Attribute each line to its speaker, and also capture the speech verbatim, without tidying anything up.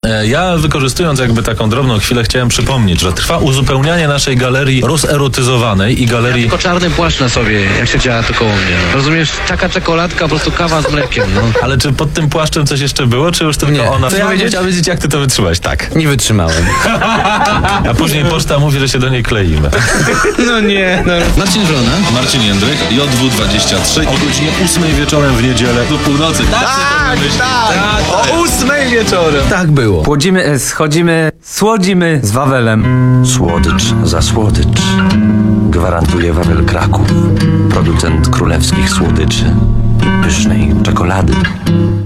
Speaker 1: Ja, wykorzystując jakby taką drobną chwilę, chciałem przypomnieć, że trwa uzupełnianie naszej galerii rozerotyzowanej i galerii...
Speaker 2: Ja tylko czarny płaszcz na sobie, jak się działa to koło mnie. No. Rozumiesz, taka czekoladka, po prostu kawa z mlekiem. No.
Speaker 1: Ale czy pod tym płaszczem coś jeszcze było, czy już tylko
Speaker 3: Nie.
Speaker 1: ona...
Speaker 3: To
Speaker 1: Ja
Speaker 3: ja
Speaker 1: chciałem wiedzieć, jak ty to wytrzymałeś. Tak.
Speaker 3: Nie wytrzymałem.
Speaker 1: A później poczta mówi, że się do niej kleimy.
Speaker 3: No nie, no.
Speaker 4: Marcin Żona, Marcin Jędryk, J W dwadzieścia trzy o godzinie ósmej wieczorem w niedzielę do północy. Tak,
Speaker 3: Tak,
Speaker 4: tak,
Speaker 3: tak.
Speaker 4: o ósmej wieczorem.
Speaker 3: Tak było.
Speaker 5: Płodzimy, schodzimy, słodzimy z Wawelem.
Speaker 6: Słodycz za słodycz. Gwarantuje Wawel Kraków. Producent królewskich słodyczy i pysznej czekolady.